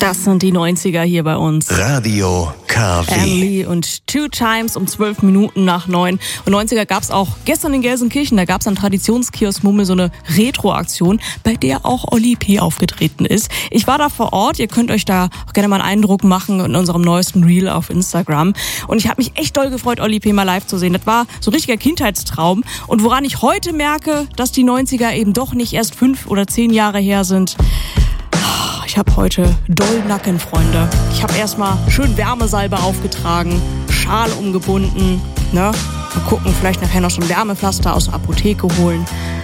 Das sind die 90er hier bei uns. Radio KW. Emily und Two Times um 12 Minuten nach 9. Und 90er gab's auch gestern in Gelsenkirchen, da gab's am Traditionskiosk Mummel so eine Retro-Aktion, bei der auch Oli P. aufgetreten ist. Ich war da vor Ort, ihr könnt euch da auch gerne mal einen Eindruck machen in unserem neuesten Reel auf Instagram. Und ich habe mich echt doll gefreut, Oli P. mal live zu sehen. Das war so ein richtiger Kindheitstraum. Und woran ich heute merke, dass die 90er eben doch nicht erst 5 oder 10 Jahre her sind, ich habe heute doll Nacken, Freunde. Ich habe erstmal schön Wärmesalbe aufgetragen, Schal umgebunden, ne? Mal gucken, vielleicht nachher noch so ein Wärmepflaster aus der Apotheke holen.